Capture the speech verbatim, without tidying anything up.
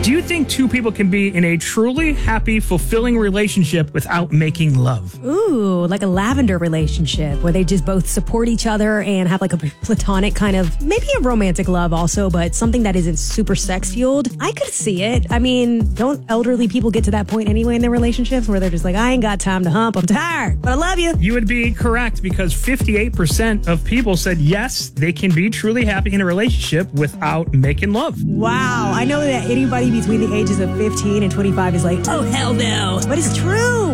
Do you think two people can be in a truly happy, fulfilling relationship without making love? Ooh, like a lavender relationship where they just both support each other and have like a platonic kind of, maybe a romantic love also, but something that isn't super sex fueled. I could see it. I mean, don't elderly people get to that point anyway in their relationships where they're just like, I ain't got time to hump. I'm tired, but I love you. You would be correct because fifty-eight percent of people said yes, they can be truly happy in a relationship without making love. Wow. I know that anybody between the ages of fifteen and twenty-five is like, oh, hell no. But it's true.